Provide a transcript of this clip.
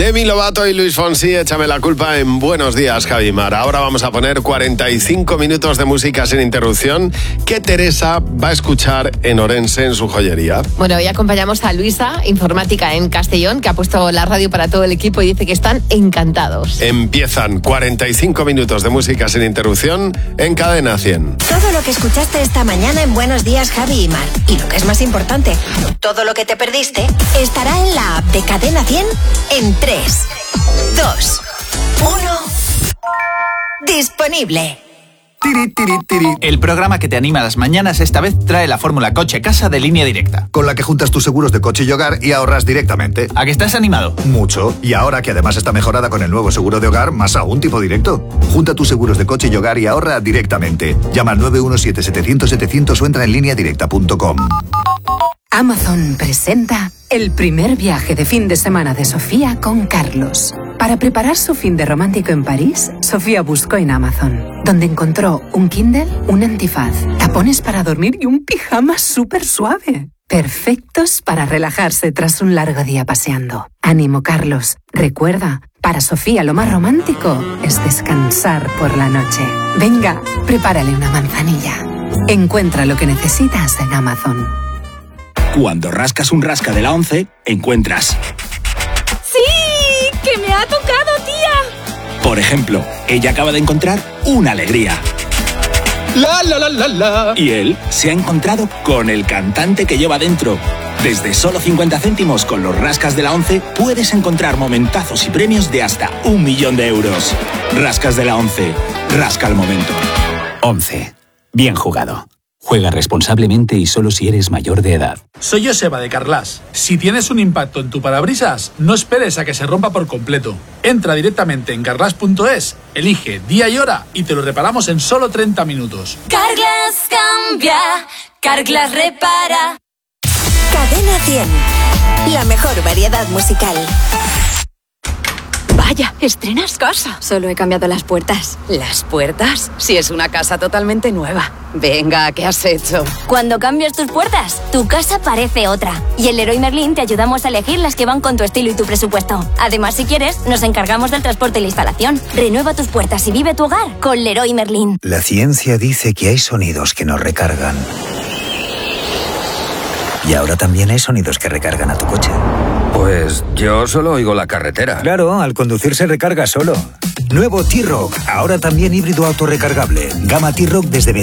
Demi Lovato y Luis Fonsi, échame la culpa en Buenos Días, Javi Mar. Ahora vamos a poner 45 minutos de música sin interrupción que Teresa va a escuchar en Orense, en su joyería. Bueno, hoy acompañamos a Luisa, informática en Castellón, que ha puesto la radio para todo el equipo y dice que están encantados. Empiezan 45 minutos de música sin interrupción en Cadena 100. Todo lo que escuchaste esta mañana en Buenos Días, Javi y Mar. Y lo que es más importante, todo lo que te perdiste estará en la app de Cadena 100 en 3, 2, 1. Disponible. Tiri, tiri, tiri. El programa que te anima a las mañanas esta vez trae la fórmula coche-casa de Línea Directa, con la que juntas tus seguros de coche y hogar y ahorras directamente. ¿A que estás animado? Mucho. Y ahora que además está mejorada con el nuevo seguro de hogar, más aún tipo directo. Junta tus seguros de coche y hogar y ahorra directamente. Llama al 917-700-700 o entra en lineadirecta.com. Amazon presenta el primer viaje de fin de semana de Sofía con Carlos. Para preparar su fin de romántico en París, Sofía buscó en Amazon, donde encontró un Kindle, un antifaz, tapones para dormir y un pijama súper suave. Perfectos para relajarse tras un largo día paseando. Ánimo, Carlos. Recuerda, para Sofía lo más romántico es descansar por la noche. Venga, prepárale una manzanilla. Encuentra lo que necesitas en Amazon. Cuando rascas un rasca de la 11, encuentras... ¡Sí! ¡Que me ha tocado, tía! Por ejemplo, ella acaba de encontrar una alegría. ¡La, la, la, la, la! Y él se ha encontrado con el cantante que lleva dentro. Desde solo 50 céntimos con los rascas de la 11 puedes encontrar momentazos y premios de hasta 1.000.000 de euros. Rascas de la 11. Rasca el momento. 11. Bien jugado. Juega responsablemente y solo si eres mayor de edad. Soy Joseba de Carglass. Si tienes un impacto en tu parabrisas, no esperes a que se rompa por completo. Entra directamente en carglass.es, elige día y hora y te lo reparamos en solo 30 minutos. Carglass cambia, Carglass repara. Cadena 100. La mejor variedad musical. Vaya, ¿estrenas casa? Solo he cambiado las puertas. ¿Las puertas? Si es una casa totalmente nueva. Venga, ¿qué has hecho? Cuando cambias tus puertas, tu casa parece otra. Y en Leroy Merlin te ayudamos a elegir las que van con tu estilo y tu presupuesto. Además, si quieres, nos encargamos del transporte y la instalación. Renueva tus puertas y vive tu hogar con Leroy Merlin. La ciencia dice que hay sonidos que nos recargan. Y ahora también hay sonidos que recargan a tu coche. Pues yo solo oigo la carretera. Claro, al conducir se recarga solo. Nuevo T-Roc, ahora también híbrido autorrecargable. Gama T-Roc desde